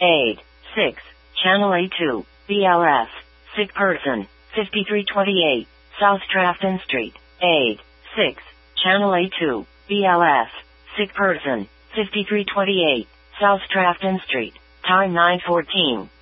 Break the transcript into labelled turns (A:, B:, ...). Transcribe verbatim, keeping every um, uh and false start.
A: aid, six, Channel A two, B L S, sick person, fifty-three twenty-eight, South Trafton Street, aid, six, Channel A two, B L S, sick person, fifty-three twenty-eight, South Trafton Street, time nine fourteen.